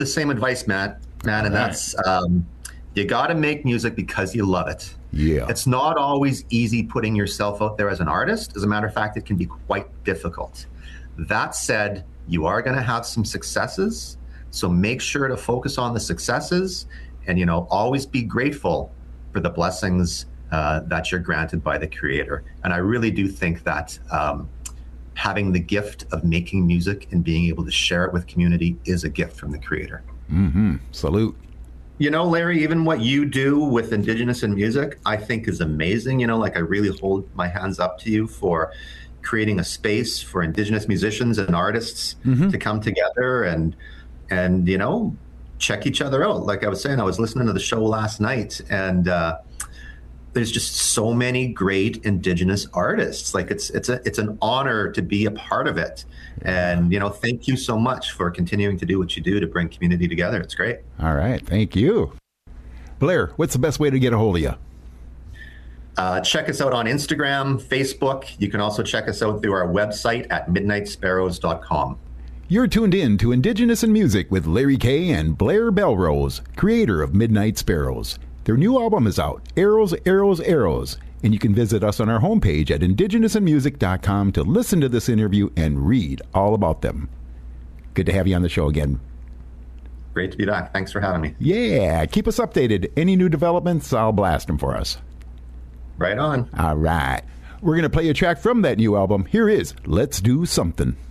the same advice, man, and that's you got to make music because you love it. Yeah. It's not always easy putting yourself out there as an artist. As a matter of fact, it can be quite difficult. That said, you are going to have some successes. So make sure to focus on the successes and, always be grateful for the blessings that you're granted by the Creator. And I really do think that having the gift of making music and being able to share it with community is a gift from the Creator. Mm-hmm. Salute. Larry, even what you do with Indigenous in music, I think is amazing. I really hold my hands up to you for creating a space for Indigenous musicians and artists to come together and check each other out. Like I was saying, I was listening to the show last night, and there's just so many great Indigenous artists. Like it's an honor to be a part of it. And, thank you so much for continuing to do what you do to bring community together. It's great. All right. Thank you. Blair, what's the best way to get a hold of you? Check us out on Instagram, Facebook. You can also check us out through our website at midnightsparrows.com. You're tuned in to Indigenous in Music with Larry Kay and Blair Belrose, creator of Midnight Sparrows. Their new album is out, Arrows, Arrows, Arrows, and you can visit us on our homepage at indigenousinmusic.com to listen to this interview and read all about them. Good to have you on the show again. Great to be back. Thanks for having me. Yeah, keep us updated. Any new developments, I'll blast them for us. Right on. All right. We're going to play a track from that new album. Here is Let's Do Something.